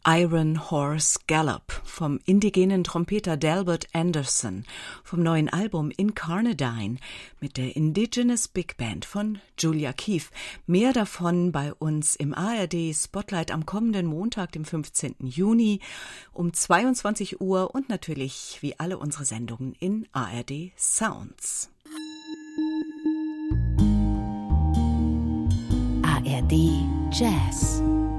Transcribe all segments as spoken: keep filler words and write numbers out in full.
Iron Horse Gallop vom indigenen Trompeter Delbert Anderson vom neuen Album Incarnadine mit der Indigenous Big Band von Julia Keefe. Mehr davon bei uns im A R D Spotlight am kommenden Montag, dem fünfzehnten Juni um zweiundzwanzig Uhr und natürlich wie alle unsere Sendungen in A R D Sounds. A R D Jazz.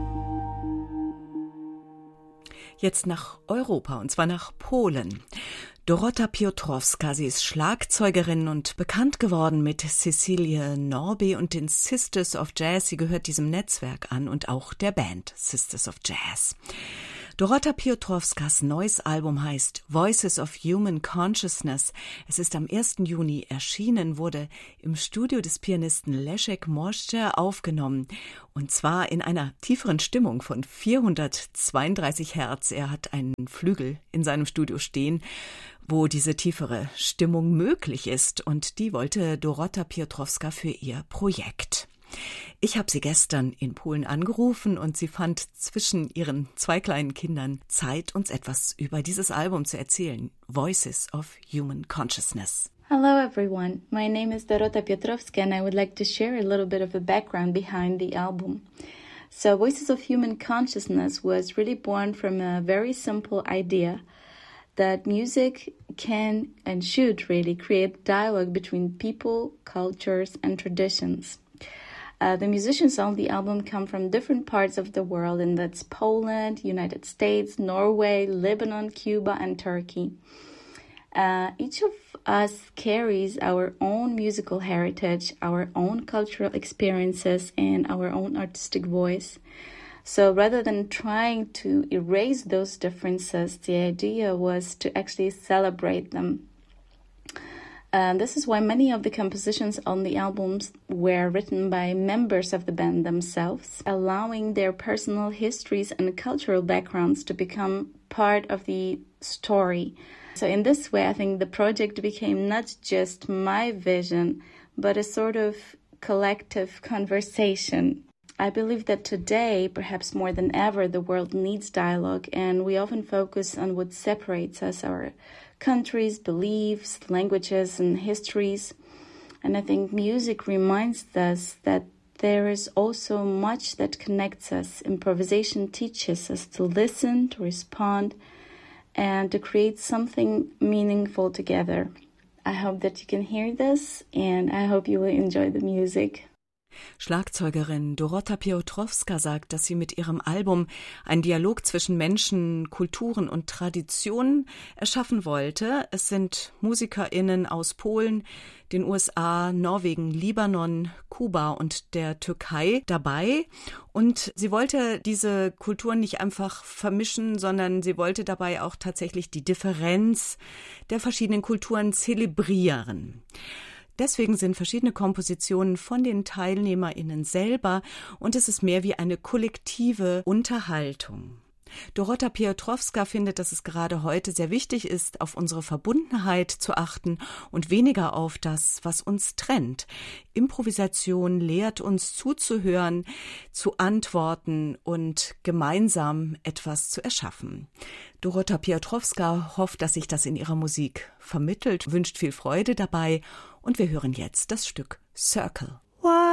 Jetzt nach Europa, und zwar nach Polen. Dorota Piotrowska, sie ist Schlagzeugerin und bekannt geworden mit Cecilie Norby und den Sisters of Jazz. Sie gehört diesem Netzwerk an und auch der Band Sisters of Jazz. Dorota Piotrowskas neues Album heißt Voices of Human Consciousness. Es ist am ersten Juni erschienen, wurde im Studio des Pianisten Leszek Moszczer aufgenommen. Und zwar in einer tieferen Stimmung von vierhundertzweiunddreißig Hertz. Er hat einen Flügel in seinem Studio stehen, wo diese tiefere Stimmung möglich ist. Und die wollte Dorota Piotrowska für ihr Projekt. Ich habe sie gestern in Polen angerufen und sie fand zwischen ihren zwei kleinen Kindern Zeit, uns etwas über dieses Album zu erzählen. Voices of Human Consciousness. Hello everyone, my name is Dorota Piotrowska and I would like to share a little bit of a background behind the album. So Voices of Human Consciousness was really born from a very simple idea that music can and should really create dialogue between people, cultures and traditions. Uh, the musicians on the album come from different parts of the world, and that's Poland, United States, Norway, Lebanon, Cuba, and Turkey. Uh, each of us carries our own musical heritage, our own cultural experiences, and our own artistic voice. So rather than trying to erase those differences, the idea was to actually celebrate them. Uh, this is why many of the compositions on the albums were written by members of the band themselves, allowing their personal histories and cultural backgrounds to become part of the story. So in this way, I think the project became not just my vision, but a sort of collective conversation. I believe that today, perhaps more than ever, the world needs dialogue, and we often focus on what separates us, our countries, beliefs, languages, and histories. And I think music reminds us that there is also much that connects us. Improvisation teaches us to listen, to respond, and to create something meaningful together. I hope that you can hear this, and I hope you will enjoy the music. Schlagzeugerin Dorota Piotrowska sagt, dass sie mit ihrem Album einen Dialog zwischen Menschen, Kulturen und Traditionen erschaffen wollte. Es sind MusikerInnen aus Polen, den U S A, Norwegen, Libanon, Kuba und der Türkei dabei. Und sie wollte diese Kulturen nicht einfach vermischen, sondern sie wollte dabei auch tatsächlich die Differenz der verschiedenen Kulturen zelebrieren. Deswegen sind verschiedene Kompositionen von den TeilnehmerInnen selber und es ist mehr wie eine kollektive Unterhaltung. Dorota Piotrowska findet, dass es gerade heute sehr wichtig ist, auf unsere Verbundenheit zu achten und weniger auf das, was uns trennt. Improvisation lehrt uns zuzuhören, zu antworten und gemeinsam etwas zu erschaffen. Dorota Piotrowska hofft, dass sich das in ihrer Musik vermittelt, wünscht viel Freude dabei und wir hören jetzt das Stück Circle. Why